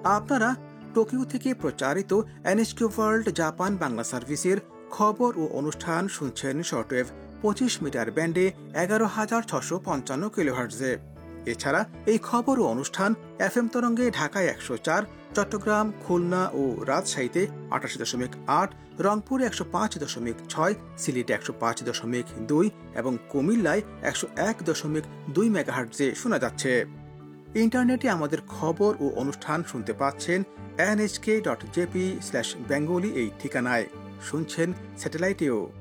আপনারা টোকিও থেকে প্রচারিত এনএচকে ওয়ার্ল্ড জাপান বাংলা সার্ভিসের খবর ও অনুষ্ঠান শুনছেন শর্টওয়েভ 25 মিটার ব্যান্ডে 11,655 কিলোহার্টজে। এছাড়া এই খবর ও অনুষ্ঠান এফএম তরঙ্গে ঢাকায় 104, চট্টগ্রাম, খুলনা ও রাজশাহীতে 88.8, রংপুরে 105.6, সিলেটে 105.2 এবং কুমিল্লায় 101.2 মেগাহার্টজে শোনা যাচ্ছে। ইন্টারনেটে আমাদের খবর ও অনুষ্ঠান শুনতে পাচ্ছেন nhk.jp/bengali এই ঠিকানায়। শুনছেন স্যাটেলাইটেও।